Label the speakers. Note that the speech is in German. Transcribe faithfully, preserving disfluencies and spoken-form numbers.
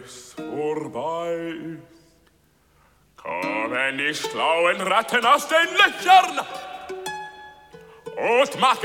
Speaker 1: es vorbei ist, kommen die schlauen Ratten aus den Löchern und machen